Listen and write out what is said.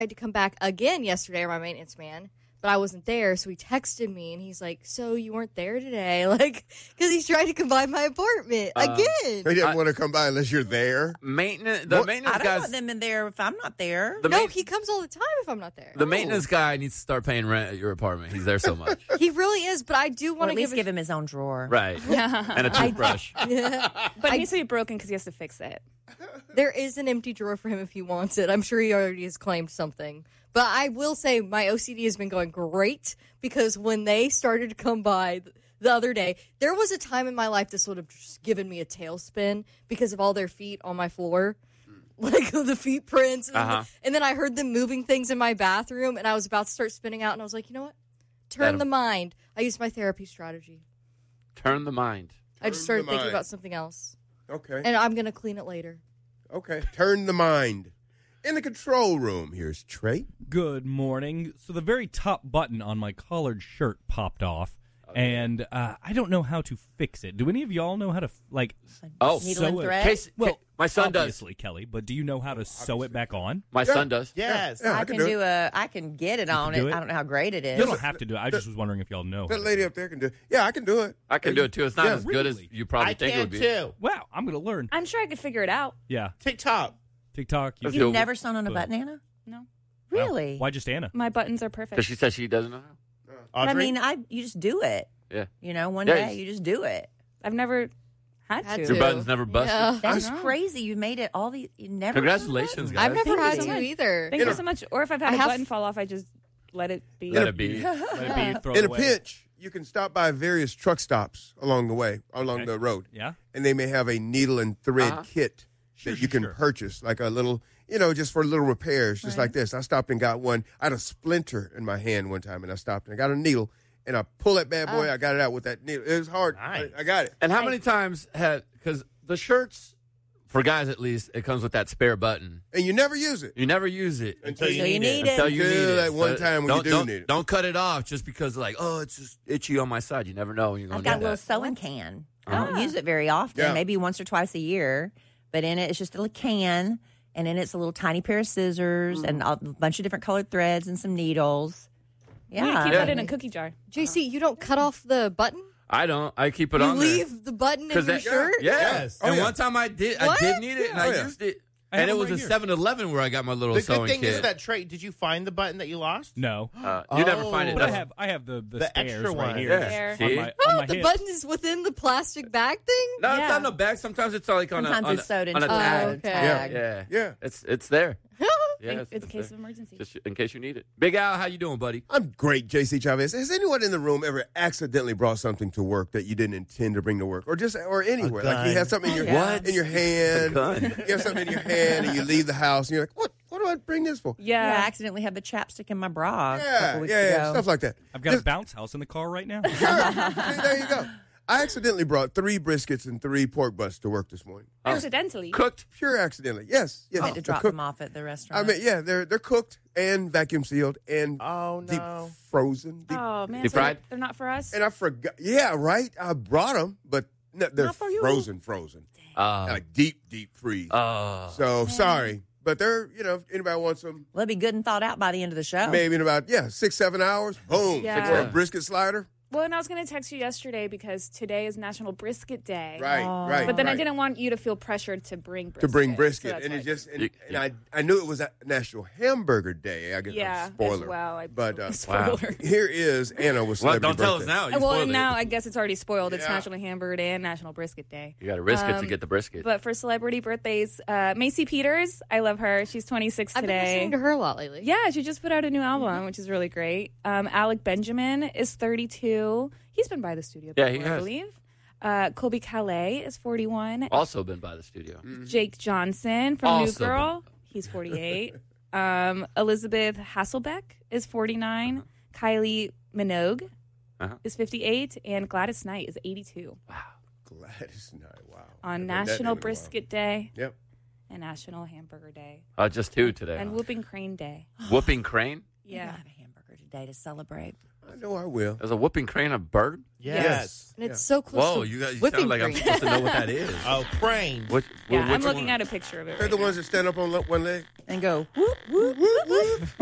tried to come back again yesterday, or my maintenance man, but I wasn't there, so he texted me, and he's like, so you weren't there today? Like, because he's trying to come by my apartment again. He doesn't want to come by unless you're there. Maintenance I don't guys. want them in there if I'm not there. No, he comes all the time if I'm not there. The maintenance guy needs to start paying rent at your apartment. He's there so much. He really is, but I do Or want at to least give him his own drawer. Right. And a toothbrush. But it needs to be broken because he has to fix it. There is an empty drawer for him if he wants it. I'm sure he already has claimed something. But I will say my OCD has been going great because when they started to come by the other day, there was a time in my life this would have just given me a tailspin because of all their feet on my floor. Like the feet prints. And then I heard them moving things in my bathroom, and I was about to start spinning out, and I was like, you know what? Turn the mind. I used my therapy strategy. Turn the mind. I just started thinking about something else. Okay. And I'm going to clean it later. Okay. Turn the mind. In the control room, here's Trey. Good morning. So the very top button on my collared shirt popped off, and I don't know how to fix it. Do any of y'all know how to, Needle and thread? Well, my son obviously, Kelly, but do you know how to sew it back on? My son does. Yes. Yeah, I can get it on it. do it? I don't know how great it is. You don't have to do it. I just was wondering if y'all know. That lady up there can do it. Yeah, I can do it. I can do it too. It's not as good as you probably I think it can would be. too. Wow, I'm going to learn. I'm sure I could figure it out. Yeah. TikTok. TikTok. If You've never sewn on a button, Anna? No. Really? Why just Anna? My buttons are perfect. Because she says she doesn't know how. I Audrey? mean, you just do it. Yeah. You know, one Yeah, day you just do it. I've never had Had to. to. Your buttons never busted. Yeah. That's crazy. You made it all these. You never. Congratulations, guys. I've never had you so to much. either. Thank you so much. Or if I've had I a have- button fall off, I just let it be. Let it be. Let it be, throw it In a away. pinch, you can stop by various truck stops along the way, along the road. Yeah? And they may have a needle and thread kit that you can purchase, like a little, just for little repairs, just like this. I stopped and got one. I had a splinter in my hand one time, and I stopped and I got a needle, and I pulled that bad boy. I got it out with that needle. It was hard. Nice. I got it. And how many times because the shirts, for guys at least, it comes with that spare button. And you never use it. You never use it Until you you need it. need it. until you need Until it. that one time when you don't need it. Don't cut it off just because, it's just itchy on my side. You never know when you're going I've to got get a little that. sewing can. I don't use it very often, Yeah. maybe once or twice a year. But in it, it's just a little can, and in it's a little tiny pair of scissors and a bunch of different colored threads and some needles. Yeah. Keep that in a cookie jar. JC, you don't cut off the button? I don't. I keep it You on there. leave the button in your shirt? Yeah. Yes. And Oh, yeah. one time I did What? need it, and Yeah. I Oh, yeah. used it. I have And it them was right a here. 7-Eleven where I got my little The sewing good thing kit. is that, Trey, did you find the button that you lost? No. You never find it. But That's- I have the The spares extra right one. here. Yeah. On See? my, Oh, on my the hip. button is within the plastic bag thing? No, it's Yeah. not in the bag. Sometimes it's like on Sometimes a it's sewed on into a tag. a okay. tag. Yeah. Yeah. It's there. Yeah, It's a case of emergency. Just in case you need it. Big Al, how you doing, buddy? I'm great, JC Chavez. Has anyone in the room ever accidentally brought something to work that you didn't intend to bring to work, or anywhere? Like you gun. have something in your What? in your hand. A gun. You have something in your hand, and you leave the house, and you're like, "What? What do I bring this for?" Yeah, I Yeah. accidentally had the chapstick in my bra a Yeah, couple weeks yeah, ago. stuff like that. I've got a bounce house in the car right now. Sure. See, there you go. I accidentally brought 3 briskets and 3 pork butts to work this morning. Accidentally. Cooked. Pure accidentally. Yes. I had to They're drop cooked. them off at the restaurant. I mean, yeah, they're cooked and vacuum sealed and Oh, deep no. frozen. Oh, man. Deep so fried? They're not for us? And I forgot. Yeah, right. I brought them, but they're Not for you. frozen. Uh, Like deep freeze. So sorry, but they're if anybody wants them, Well, it'll be good and thought out by the end of the show. maybe in about 6-7 hours. Boom, Yeah. for a brisket slider. Well, and I was going to text you yesterday because today is National Brisket Day. Right. But then I right. didn't want you to feel pressured to bring brisket. to bring So brisket, that's and why it just You- and I knew it was a National Hamburger Day. I guess Yeah, spoiler. as well. But Spoiler. here is Anna with well, celebrity don't tell us birthday. now. You Well, spoiled it. now I guess it's already spoiled. It's Yeah. National Hamburger Day and National Brisket Day. You got to risk it to get the brisket. But for celebrity birthdays, Macy Peters, I love her. She's 26 I've been today. listening to her a lot lately. Yeah, she just put out a new album, which is really great. Alec Benjamin is 32. He's been by the studio Yeah, before, he I has. believe. Colby Calais is 41. Also been by the studio. Jake Johnson from Also New Girl, he's 48. Elizabeth Hasselbeck is 49. Kylie Minogue is 58. And Gladys Knight is 82 Gladys Knight. Wow. on Haven't heard that National name in a while. Brisket Day Yep. and National Hamburger Day Just 2 today. and Whooping Crane Day. Whooping Crane? Maybe I'll Yeah. have a hamburger today to celebrate. I know I will. Is a whooping crane a bird? Yes. And it's so close Whoa, to you whipping sound like I'm cream. supposed to know what that is. Oh, crane. Yeah, I'm which looking one? at a picture of it. They're Right the now. ones that stand up on one leg. And go, whoop, whoop, whoop, whoop.